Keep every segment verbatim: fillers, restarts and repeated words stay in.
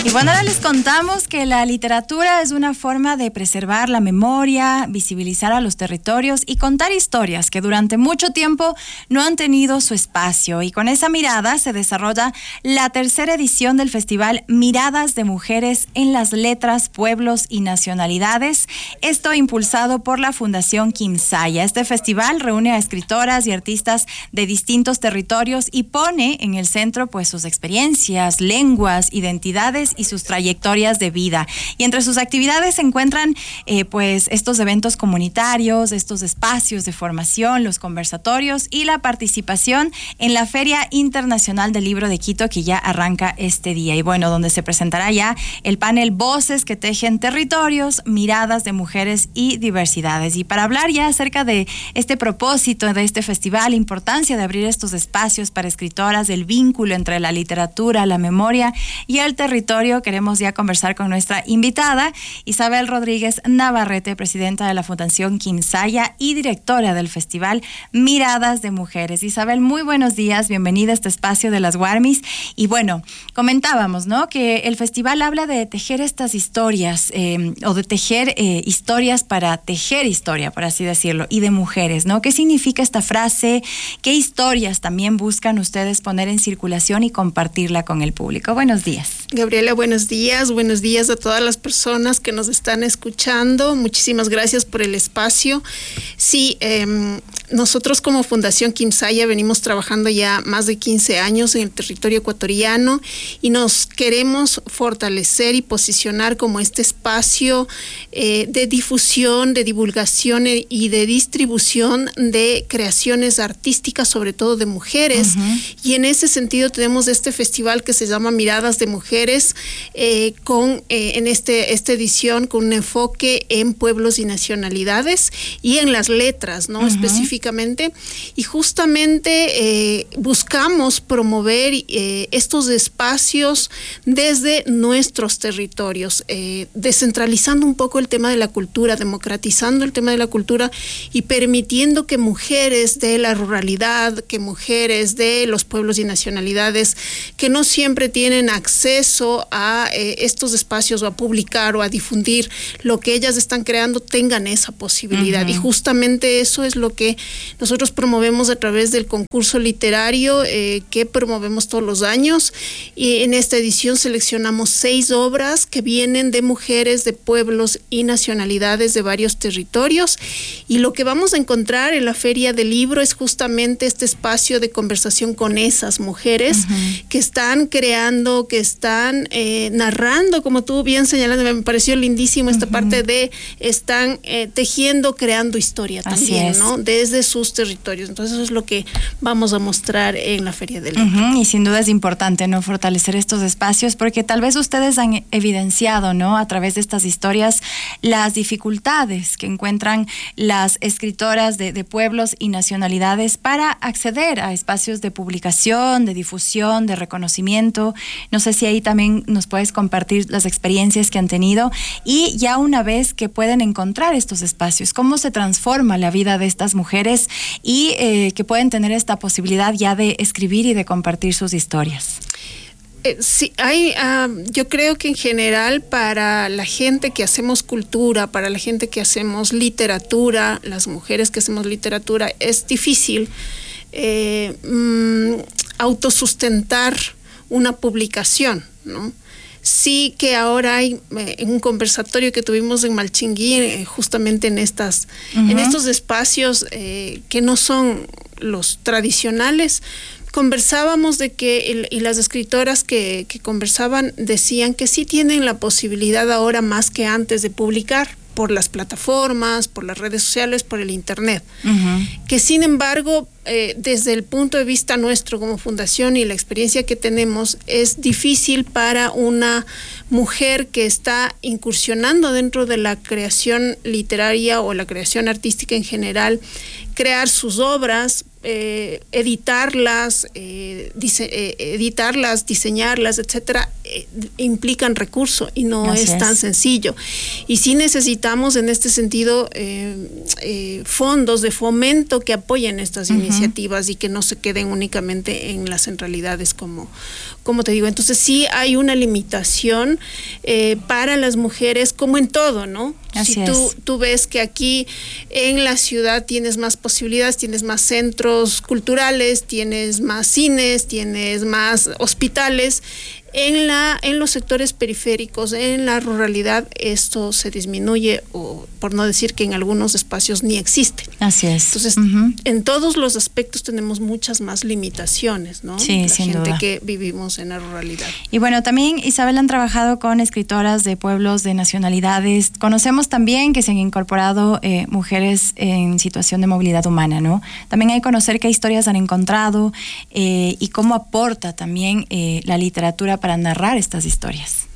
Y bueno, ahora les contamos que la literatura es una forma de preservar la memoria, visibilizar a los territorios y contar historias que durante mucho tiempo no han tenido su espacio. Y con esa mirada se desarrolla la tercera edición del festival Miradas de Mujeres en las Letras, Pueblos y Nacionalidades. Esto impulsado por la Fundación Quimsaya. Este festival reúne a escritoras y artistas de distintos territorios y pone en el centro pues sus experiencias, lenguas, identidades y sus trayectorias de vida. Y entre sus actividades se encuentran eh, pues estos eventos comunitarios, estos espacios de formación, los conversatorios y la participación en la Feria Internacional del Libro de Quito, que ya arranca este día. Y bueno, donde se presentará ya el panel Voces que tejen territorios, miradas de mujeres y diversidades. Y para hablar ya acerca de este propósito de este festival, la importancia de abrir estos espacios para escritoras, del vínculo entre la literatura, la memoria y el territorio, queremos ya conversar con nuestra invitada, Isabel Rodríguez Navarrete, presidenta de la Fundación Quimsaya y directora del festival Miradas de Mujeres. Isabel, muy buenos días, bienvenida a este espacio de las Guarmis. Y bueno, comentábamos, ¿no?, que el festival habla de tejer estas historias, eh, o de tejer eh, historias para tejer historia, por así decirlo, y de mujeres, ¿no? ¿Qué significa esta frase? ¿Qué historias también buscan ustedes poner en circulación y compartirla con el público? Buenos días. Gabriela, buenos días, buenos días a todas las personas que nos están escuchando. Muchísimas gracias por el espacio. Sí, eh, nosotros como Fundación Quimsaya venimos trabajando ya más de quince años en el territorio ecuatoriano y nos queremos fortalecer y posicionar como este espacio eh, de difusión, de divulgación y de distribución de creaciones artísticas, sobre todo de mujeres. Uh-huh. Y en ese sentido tenemos este festival que se llama Miradas de Mujeres, eh, con eh, en este esta edición con un enfoque en pueblos y nacionalidades y en las letras, ¿no? Uh-huh. Específicamente. Y justamente eh, buscamos promover eh, estos espacios desde nuestros territorios, eh, descentralizando un poco el tema de la cultura, democratizando el tema de la cultura y permitiendo que mujeres de la ruralidad, que mujeres de los pueblos y nacionalidades que no siempre tienen acceso a eh, estos espacios o a publicar o a difundir lo que ellas están creando, tengan esa posibilidad. Uh-huh. Y justamente eso es lo que nosotros promovemos a través del concurso literario eh, que promovemos todos los años. Y en esta edición seleccionamos seis obras que vienen de mujeres de pueblos y nacionalidades de varios territorios. Y lo que vamos a encontrar en la Feria del Libro es justamente este espacio de conversación con esas mujeres uh-huh. que están creando, que están eh, narrando, como tú bien señalas, me pareció lindísimo esta uh-huh. parte de están eh, tejiendo, creando historia también, ¿no? Desde sus territorios. Entonces eso es lo que vamos a mostrar en la Feria del Libro. Uh-huh. Y sin duda es importante, ¿no?, fortalecer estos espacios, porque tal vez ustedes han evidenciado, ¿no?, a través de estas historias las dificultades que encuentran las escritoras de, de pueblos y nacionalidades para acceder a espacios de publicación, de difusión, de reconocimiento. No sé si ahí también nos puedes compartir las experiencias que han tenido y ya una vez que pueden encontrar estos espacios, cómo se transforma la vida de estas mujeres y eh, que pueden tener esta posibilidad ya de escribir y de compartir sus historias. Eh, sí, hay, uh, yo creo que en general para la gente que hacemos cultura, para la gente que hacemos literatura, las mujeres que hacemos literatura, es difícil eh, mm, autosustentar una publicación, ¿no? Sí que ahora hay eh, un conversatorio que tuvimos en Malchinguí, eh, justamente en estas, uh-huh. en estos espacios eh, que no son los tradicionales. Conversábamos de que, el, y las escritoras que, que conversaban decían que sí tienen la posibilidad ahora más que antes de publicar por las plataformas, por las redes sociales, por el internet. Uh-huh. Que sin embargo, eh, desde el punto de vista nuestro como fundación y la experiencia que tenemos, es difícil para una mujer que está incursionando dentro de la creación literaria o la creación artística en general, crear sus obras, eh, editarlas, eh, dise- eh, editarlas, diseñarlas, etcétera, eh, implican recurso y no es, es tan sencillo. Y sí necesitamos en este sentido eh, eh, fondos de fomento que apoyen estas uh-huh. iniciativas y que no se queden únicamente en las centralidades como, como te digo, entonces sí hay una limitación eh, para las mujeres, como en todo, ¿no? Así si tú, es. tú ves que aquí en la ciudad tienes más posibilidades, tienes más centros culturales, tienes más cines, tienes más hospitales, en la en los sectores periféricos, en la ruralidad, esto se disminuye, o por no decir que en algunos espacios ni existe. Así es. Entonces, uh-huh. en todos los aspectos tenemos muchas más limitaciones, ¿no? Sí, la sin gente duda. que vivimos en la ruralidad. Y bueno, también, Isabel, han trabajado con escritoras de pueblos, de nacionalidades. Conocemos también que se han incorporado eh, mujeres en situación de movilidad humana, ¿no? También hay que conocer qué historias han encontrado eh, y cómo aporta también eh, la literatura para narrar estas historias.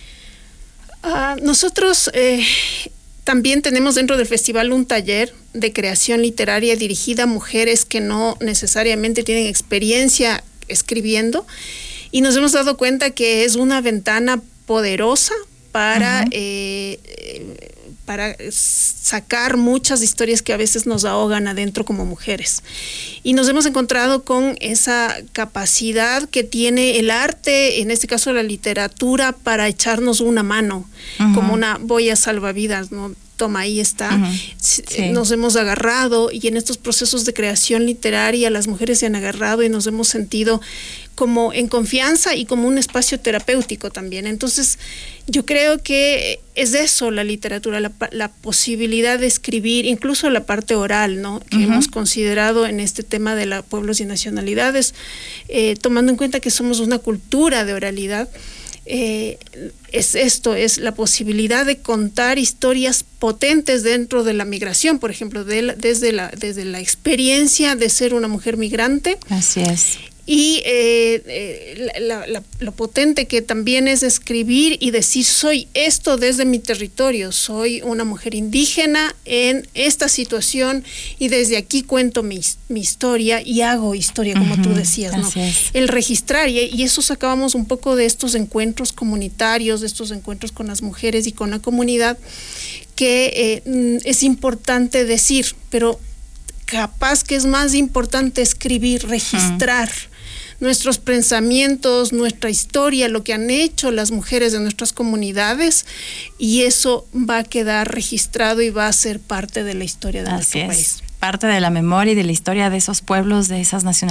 Uh, nosotros eh, también tenemos dentro del festival un taller de creación literaria dirigida a mujeres que no necesariamente tienen experiencia escribiendo, y nos hemos dado cuenta que es una ventana poderosa para, uh-huh. eh, eh, para sacar muchas historias que a veces nos ahogan adentro como mujeres. Y nos hemos encontrado con esa capacidad que tiene el arte, en este caso la literatura, para echarnos una mano, uh-huh. como una boya salvavidas, ¿no? Toma, ahí está. Uh-huh. Sí. Nos hemos agarrado, y en estos procesos de creación literaria las mujeres se han agarrado y nos hemos sentido como en confianza y como un espacio terapéutico también. Entonces, yo creo que es eso la literatura, la, la posibilidad de escribir, incluso la parte oral, ¿no? Que uh-huh. hemos considerado en este tema de la pueblos y nacionalidades, eh, tomando en cuenta que somos una cultura de oralidad. Eh, es esto, es la posibilidad de contar historias potentes dentro de la migración, por ejemplo, de la, desde, la, desde la experiencia de ser una mujer migrante. Así es. Y eh, eh, la, la, lo potente que también es escribir y decir, soy esto desde mi territorio, soy una mujer indígena en esta situación y desde aquí cuento mi, mi historia y hago historia, como uh-huh. tú decías, ¿no? Así es. El registrar, y, y eso sacábamos un poco de estos encuentros comunitarios, de estos encuentros con las mujeres y con la comunidad, que eh, es importante decir, pero capaz que es más importante escribir, registrar uh-huh. nuestros pensamientos, nuestra historia, lo que han hecho las mujeres de nuestras comunidades, y eso va a quedar registrado y va a ser parte de la historia de Así nuestro es. país. Parte de la memoria y de la historia de esos pueblos, de esas nacionalidades.